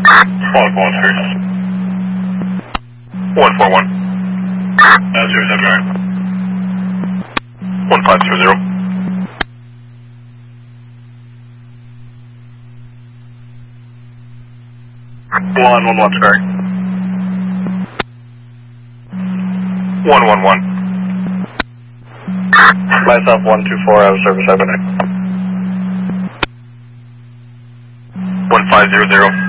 Fog 141. 079. 1520. 111, sorry. 111. Myself 124, out of service, 7. 1500.